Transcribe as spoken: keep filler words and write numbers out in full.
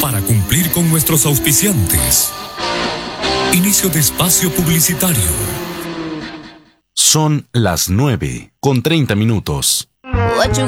para cumplir con nuestros auspiciantes. Inicio de espacio publicitario. Son las nueve con treinta minutos.